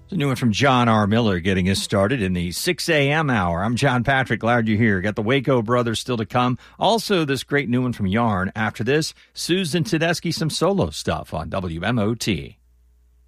It's a new one from John R. Miller getting us started in the 6 a.m. hour. I'm John Patrick. Glad you're here. Got the Waco Brothers still to come. Also, this great new one from Yarn. After this, Susan Tedeschi, some solo stuff on WMOT.